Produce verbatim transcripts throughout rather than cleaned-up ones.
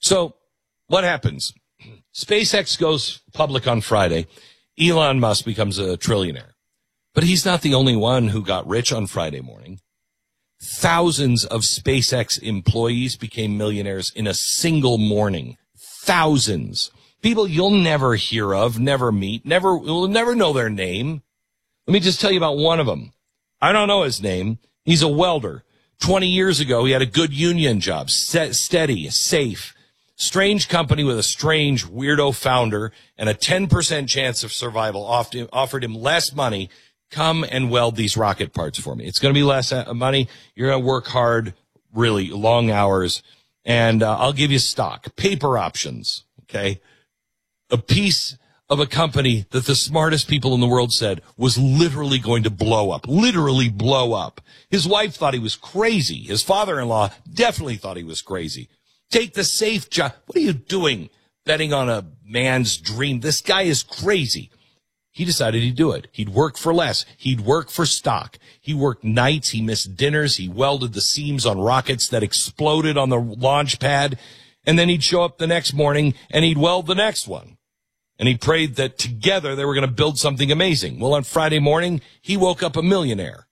So what happens? SpaceX goes public on Friday. Elon Musk becomes a trillionaire. But he's not the only one who got rich on Friday morning. Thousands of SpaceX employees became millionaires in a single morning. Thousands. People you'll never hear of, never meet, never, will never know their name. Let me just tell you about one of them. I don't know his name. He's a welder. twenty years ago, he had a good union job, set, steady, safe. Strange company with a strange weirdo founder and a ten percent chance of survival offered him less money. Come and weld these rocket parts for me. It's going to be less money. You're going to work hard, really long hours, and uh, I'll give you stock, paper options, okay? A piece of a company that the smartest people in the world said was literally going to blow up, literally blow up. His wife thought he was crazy. His father-in-law definitely thought he was crazy. Take the safe job. What are you doing betting on a man's dream? This guy is crazy. He decided he'd do it. He'd work for less. He'd work for stock. He worked nights. He missed dinners. He welded the seams on rockets that exploded on the launch pad. And then he'd show up the next morning and he'd weld the next one. And he prayed that together they were going to build something amazing. Well, on Friday morning, he woke up a millionaire.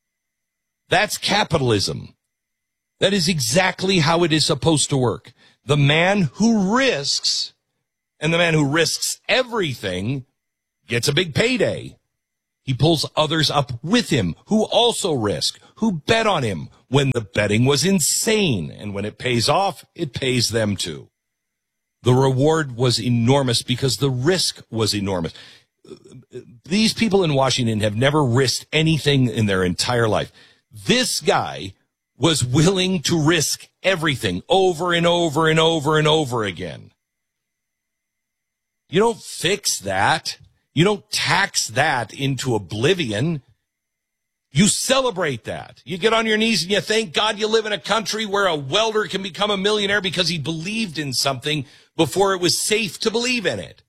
That's capitalism. That is exactly how it is supposed to work. The man who risks, and the man who risks everything, gets a big payday. He pulls others up with him who also risk, who bet on him when the betting was insane. And when it pays off, it pays them too. The reward was enormous because the risk was enormous. These people in Washington have never risked anything in their entire life. This guy was willing to risk everything over and over and over and over again. You don't fix that. You don't tax that into oblivion. You celebrate that. You get on your knees and you thank God you live in a country where a welder can become a millionaire because he believed in something before it was safe to believe in it.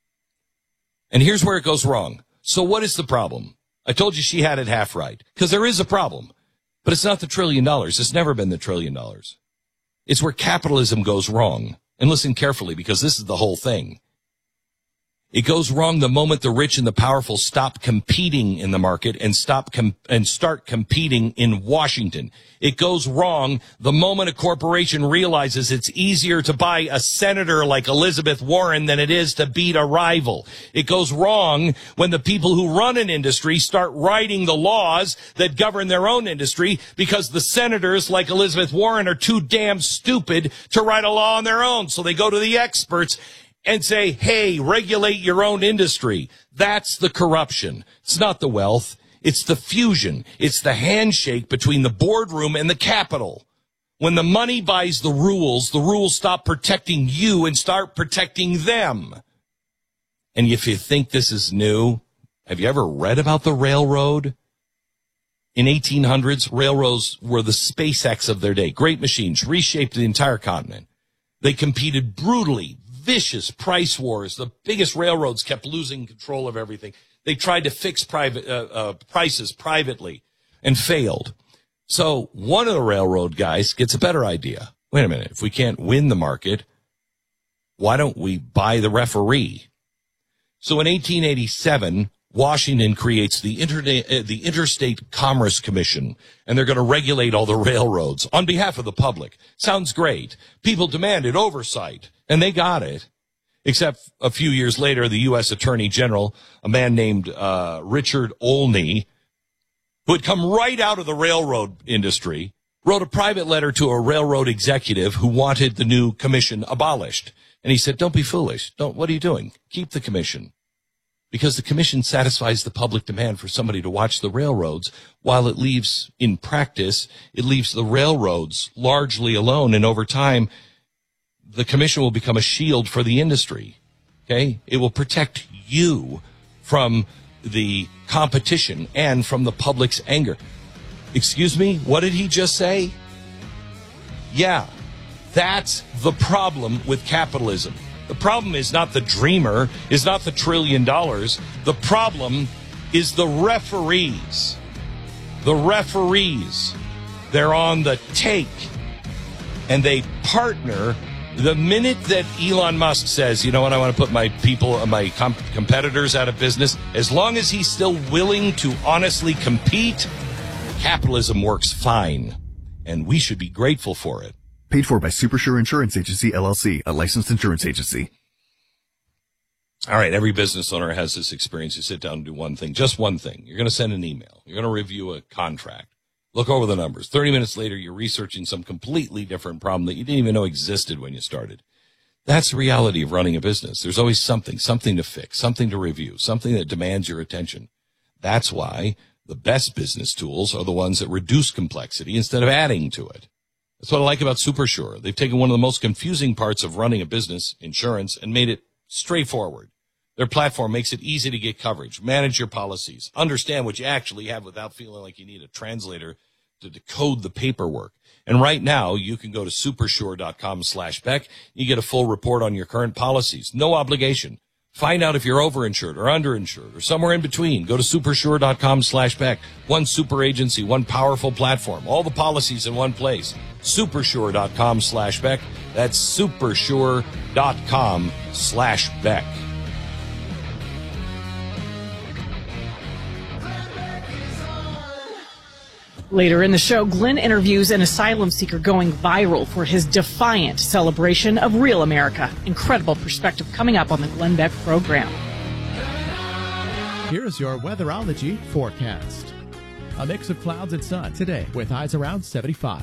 And here's where it goes wrong. So what is the problem? I told you she had it half right, because there is a problem. But it's not the trillion dollars. It's never been the trillion dollars. It's where capitalism goes wrong. And listen carefully, because this is the whole thing. It goes wrong the moment the rich and the powerful stop competing in the market and stop com- and start competing in Washington. It goes wrong the moment a corporation realizes it's easier to buy a senator like Elizabeth Warren than it is to beat a rival. It goes wrong when the people who run an industry start writing the laws that govern their own industry because the senators like Elizabeth Warren are too damn stupid to write a law on their own. So they go to the experts and say, hey, regulate your own industry. That's the corruption. It's not the wealth. It's the fusion. It's the handshake between the boardroom and the Capitol. When the money buys the rules, the rules stop protecting you and start protecting them. And if you think this is new, have you ever read about the railroad? In eighteen hundreds, railroads were the SpaceX of their day. Great machines, reshaped the entire continent. They competed brutally. Vicious price wars. The biggest railroads kept losing control of everything. They tried to fix private uh, uh, prices privately and failed. So one of the railroad guys gets a better idea. Wait a minute. If we can't win the market, why don't we buy the referee? So in eighteen eighty-seven, Washington creates the, Interna- uh, the Interstate Commerce Commission, and they're going to regulate all the railroads on behalf of the public. Sounds great. People demanded oversight, and they got it. Except a few years later, the U S Attorney General, a man named uh, Richard Olney, who had come right out of the railroad industry, wrote a private letter to a railroad executive who wanted the new commission abolished. And he said, don't be foolish. Don't. What are you doing? Keep the commission. Because the commission satisfies the public demand for somebody to watch the railroads, while it leaves, in practice, it leaves the railroads largely alone. And over time, the commission will become a shield for the industry. Okay? It will protect you from the competition and from the public's anger. Excuse me? What did he just say? Yeah, that's the problem with capitalism. The problem is not the dreamer, is not the trillion dollars. The problem is the referees. The referees. They're on the take, and they partner The minute that Elon Musk says, you know what, I want to put my people, my comp- competitors out of business, as long as he's still willing to honestly compete, capitalism works fine. And we should be grateful for it. Paid for by Supersure Insurance Agency, L L C, a licensed insurance agency. All right, every business owner has this experience. You sit down and do one thing, just one thing. You're going to send an email. You're going to review a contract. Look over the numbers. thirty minutes later, you're researching some completely different problem that you didn't even know existed when you started. That's the reality of running a business. There's always something, something to fix, something to review, something that demands your attention. That's why the best business tools are the ones that reduce complexity instead of adding to it. That's what I like about Supersure. They've taken one of the most confusing parts of running a business, insurance, and made it straightforward. Their platform makes it easy to get coverage, manage your policies, understand what you actually have without feeling like you need a translator to decode the paperwork. And right now, you can go to supersure.com slash Beck. You get a full report on your current policies. No obligation. Find out if you're overinsured or underinsured or somewhere in between. Go to supersure.com slash Beck. One super agency, one powerful platform. All the policies in one place. Supersure.com slash Beck. That's supersure.com slash Beck. Later in the show, Glenn interviews an asylum seeker going viral for his defiant celebration of real America. Incredible perspective coming up on the Glenn Beck program. Here's your weatherology forecast. A mix of clouds and sun today with highs around seventy-five.